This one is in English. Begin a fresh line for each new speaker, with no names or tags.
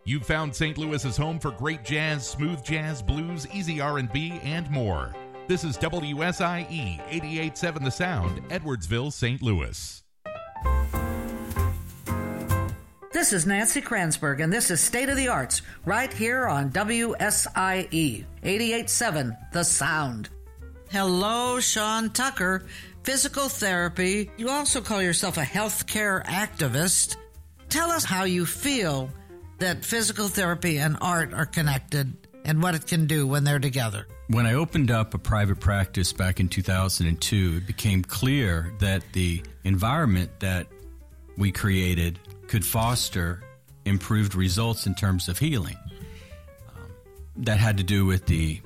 You've found St. Louis's home for great jazz, smooth jazz, blues, easy R&B, and more. This is WSIE 88.7 The Sound, Edwardsville, St. Louis.
This is Nancy Kranzberg, and this is State of the Arts, right here on WSIE 88.7 The Sound. Hello, Sean Tucker, physical therapy. You also call yourself a healthcare activist. Tell us how you feel that physical therapy and art are connected and what it can do when they're together.
When I opened up a private practice back in 2002, it became clear that the environment that we created could foster improved results in terms of healing. That had to do with the